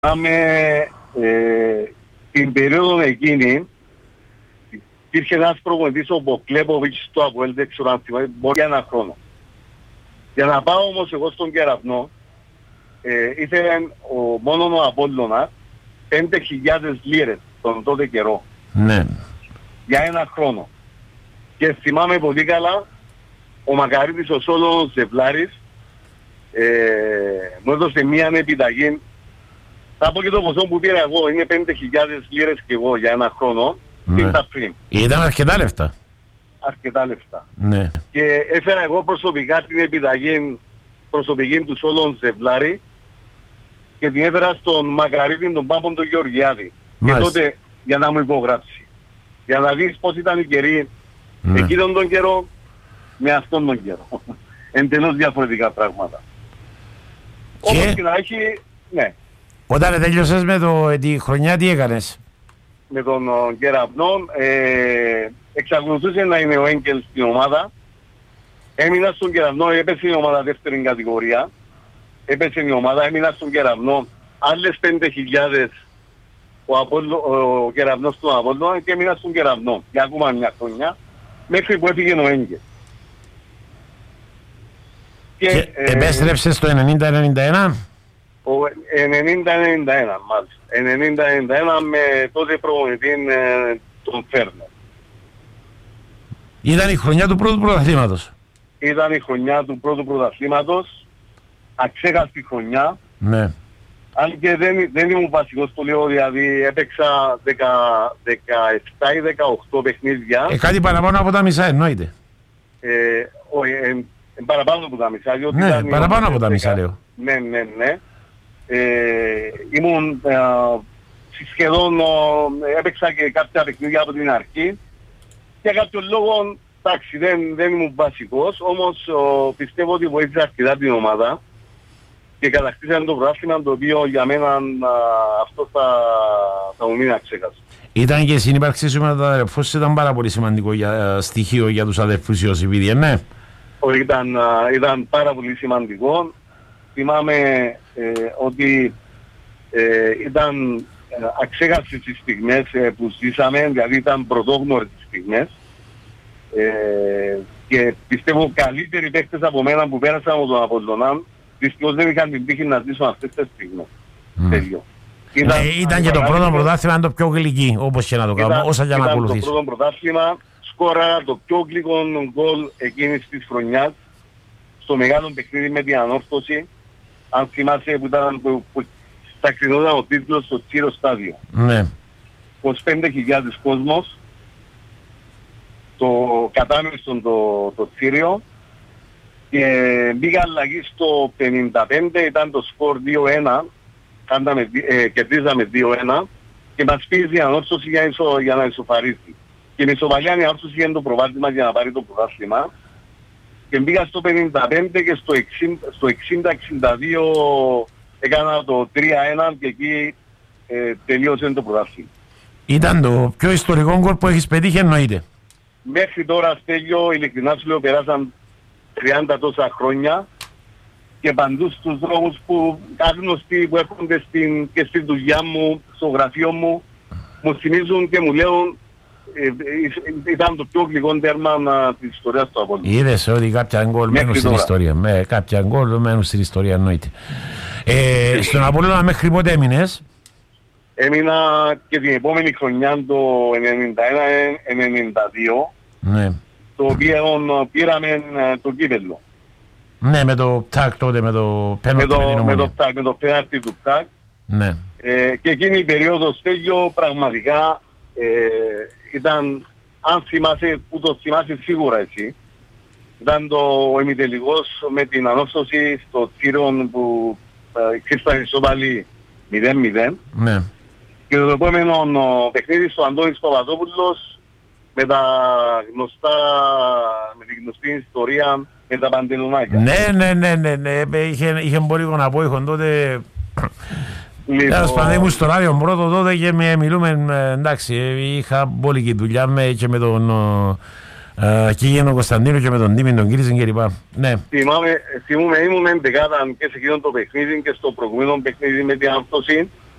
Την περίοδο εκείνη υπήρχε ένας προπονητής ο Μποκλέποβιτς στο ΑΠΟΕΛ, δεν ξέρω αν θυμάται, μπορεί για ένα χρόνο. Για να πάω όμως εγώ στον Κεραυνό, ήθελε μόνο ο Απόλλωνας 5.000 λίρες τον τότε καιρό. Ναι. Για ένα χρόνο. Και θυμάμαι πολύ καλά, ο Μακαρίτης ο Σόλωνος Ζευλάρης μου έδωσε μία επιταγή. Θα πω και το ποσό που πήρα εγώ, είναι 5.000 λίρες και εγώ για ένα χρόνο. Ναι. Ήταν αρκετά λεφτά. Αρκετά λεφτά. Ναι. Και έφερα εγώ προσωπικά την επιταγή προσωπική του Σόλων Ζευλάρη και την έφερα στον Μακαρίτη τον Πάμπον τον Γεωργιάδη. Και τότε για να μου υπογράψει. Για να δεις πώς ήταν η καιρή εκείνον τον καιρό με αυτόν τον καιρό. Εντελώς διαφορετικά πράγματα. Όμως και να έχει, ναι. Όταν τέλειωσες με τη χρονιά τι έκανες? Με τον Κεραυνό εξακολουθούσε να είναι ο Έγκελ στην ομάδα. Έμεινα στον Κεραυνό, έπεσε η ομάδα δεύτερη κατηγορία. Έπεσε η ομάδα, έμεινα στον Κεραυνό. Άλλες 5.000 ο Κεραυνός στον Απόλλωνα και έμεινα στον Κεραυνό για ακόμα μια χρονιά μέχρι που έφυγε ο Έγκελ. Και επέστρεψες το 90-91? 90-91 μάλιστα. 90-91 με τότε προπονητή τον Φέρνερ. Ήταν η χρονιά του πρώτου πρωταθλήματος. Ήταν η χρονιά του πρώτου πρωταθλήματος. Αξέχαστη χρονιά. Ναι. Αν και δεν ήμουν βασικός το λέω, δηλαδή έπαιξα 17 ή 18 παιχνίδια. Κάτι παραπάνω από τα μισά εννοείται. Όχι, παραπάνω από τα μισά. Ναι, παραπάνω από τα μισά λέω. Ναι. Ήμουν σχεδόν, έπαιξα και κάποια παιχνίδια από την αρχή. Για κάποιον λόγο, εντάξει, δεν ήμουν βασικός, όμως πιστεύω ότι βοήθησα αρκετά την ομάδα και κατακτήσαμε το πρωτάθλημα, το οποίο για μένα αυτό θα μου μείνει αξέχαστο. Ήταν και η συνύπαρξή σου με τους αδερφούς, ήταν πάρα πολύ σημαντικό στοιχείο για τους αδερφούς Ιωσήπηδη, ναι. Ήταν πάρα πολύ σημαντικό. Θυμάμαι ότι ήταν αξέχαστες τις στιγμές που ζήσαμε, δηλαδή ήταν πρωτόγνωρες τις στιγμές και πιστεύω καλύτεροι παίκτες από μένα που πέρασαν από τον Απολλωνά δυστυχώς δεν είχαν την τύχη να ζήσουν αυτές τις στιγμές. Ήταν και το πρώτο πρωτάθλημα το πιο γλυκή, όπως και να το κάνουμε, όσα και να ακολουθήσω. Ήταν το πρώτο πρωτάθλημα, σκόρα το πιο γλυκό γκολ εκείνης της χρονιάς στο μεγάλο παιχνίδι με την Ανόρθωση. Αν θυμάσαι που ταξιδόταν ο τίτλος στο Τσίρο Στάδιο. Ναι. 25.000 κόσμος, το κατάμεριστον το Τσίριο και μπήκα αλλαγή στο 55, ήταν το σκορ 2-1, κερδίζαμε 2-1 και μας πήγε η Ανόρθωση για να ισοφαρίσει. Και με ισοπαλία η Ανόρθωση είχε το προβάδισμα για να πάρει το πρωτάθλημα. Και μπήκα στο 55 και στο 60-62 έκανα το 3-1 και εκεί τελείωσε το πρωτάθλημα. Ήταν το πιο ιστορικό γκολ που έχεις πετύχει εννοείται. Μέχρι τώρα Στέλιο, ειλικρινά σου λέω, περάσαν 30 τόσα χρόνια και παντού στους δρόμους που άγνωστοι που έρχονται και στη δουλειά μου, στο γραφείο μου, μου θυμίζουν και μου λέουν ήταν το πιο γλυκό τέρμα της ιστορίας του Απόλλωνα. Είδες ότι κάποια γκολ μένουν στην ιστορία. Κάποια γκολ μένουν στην ιστορία εννοείται. Στον Απόλλωνα μέχρι πότε έμεινες? Έμεινα και την επόμενη χρονιά το 91-92, ναι. Το οποίο πήραμε το κύπελλο. Ναι, με το ΤΑΚ τότε, με το πέναρτι με το πέναρτι του ΤΑΚ. Ναι. Και εκείνη η περίοδος Στέλιο πραγματικά ήταν, αν θυμάσαι, που το θυμάσαι σίγουρα εσύ, ήταν το ημιτελικός με την Ανόρθωση στο Τσίρον που ξύστανε ισοπαλή 0-0. Ναι. Και το επόμενο παιχνίδι στο Αντώνης Παπαδόπουλος με την γνωστή ιστορία με τα παντελονάκια. Ναι. Είχε μπόρικο να πω, είχαν τότε... Τέλος πάντων ήμουν στο ράδιο πρώτο τότε και μιλούμε, εντάξει, είχα μπόλικη δουλειά και με τον Κίγενο Κωνσταντίνο και με τον Τίμη τον Κύριζιν κλπ. Ναι. Θυμούμαι ήμουν εντεκάτα και σε εκείνο το παιχνίδι και στο προηγούμενο παιχνίδι με την Ανόρθωση.